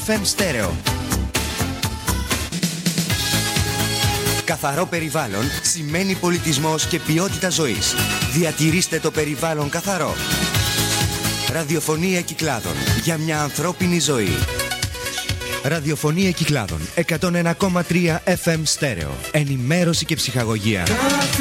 FM Στέρεο. Καθαρό περιβάλλον σημαίνει πολιτισμός και ποιότητα ζωής. Διατηρήστε το περιβάλλον καθαρό. Ραδιοφωνία Κυκλάδων, για μια ανθρώπινη ζωή. Ραδιοφωνία Κυκλάδων, 101,3 FM Στέρεο. Ενημέρωση και ψυχαγωγία.